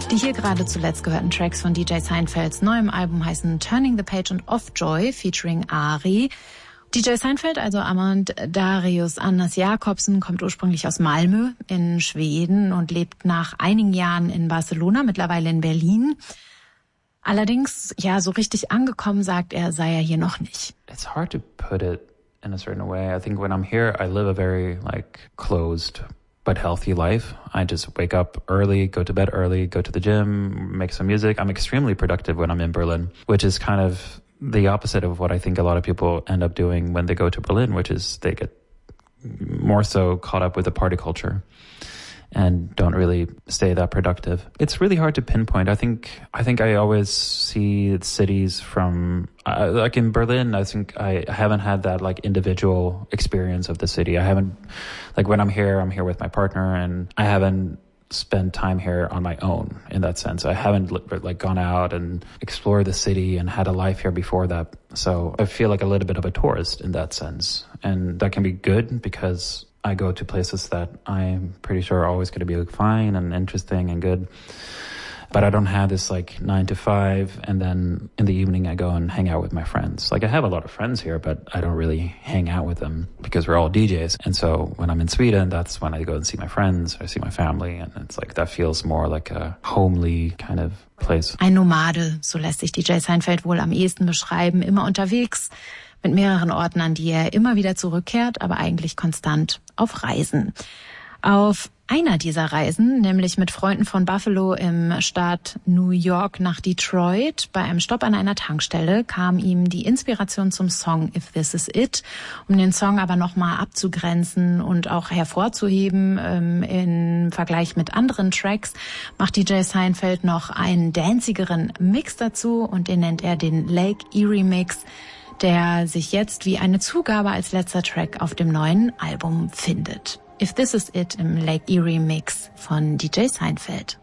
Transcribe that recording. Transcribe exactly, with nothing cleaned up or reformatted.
Die hier gerade zuletzt gehörten Tracks von D J Seinfelds neuem Album heißen Turning the Page und Off Joy featuring Ari. D J Seinfeld, also Amand Darius Anders Jakobsen, kommt ursprünglich aus Malmö in Schweden und lebt nach einigen Jahren in Barcelona, mittlerweile in Berlin. Allerdings, ja, so richtig angekommen, sagt er, sei er hier noch nicht. It's hard to put it in a certain way. I think when I'm here, I live a very like closed but healthy life. I just wake up early, go to bed early, go to the gym, make some music. I'm extremely productive when I'm in Berlin, which is kind of the opposite of what I think a lot of people end up doing when they go to Berlin, which is they get more so caught up with the party culture and don't really stay that productive. It's really hard to pinpoint. I think I think I always see cities from uh, like in Berlin. I think I haven't had that like individual experience of the city. I haven't like when I'm here, I'm here with my partner, and I haven't spent time here on my own in that sense. I haven't like gone out and explored the city and had a life here before that. So I feel like a little bit of a tourist in that sense, and that can be good because I go to places that I'm pretty sure are always going to be fine and interesting and good. But I don't have this like nine to five and then in the evening I go and hang out with my friends. Like I have a lot of friends here, but I don't really hang out with them because we're all D Js. And so when I'm in Sweden, that's when I go and see my friends, I see my family, and it's like that feels more like a homely kind of place. Ein Nomade, so lässt sich D J Seinfeld wohl am ehesten beschreiben, immer unterwegs, mit mehreren Orten, an die er immer wieder zurückkehrt, aber eigentlich konstant auf Reisen. Auf einer dieser Reisen, nämlich mit Freunden von Buffalo im Staat New York nach Detroit, bei einem Stopp an einer Tankstelle, kam ihm die Inspiration zum Song If This Is It. Um den Song aber nochmal abzugrenzen und auch hervorzuheben ähm, im Vergleich mit anderen Tracks, macht D J Seinfeld noch einen dancigeren Mix dazu und den nennt er den Lake Erie Mix, der sich jetzt wie eine Zugabe als letzter Track auf dem neuen Album findet. If This Is It im Lake Erie Mix von D J Seinfeld.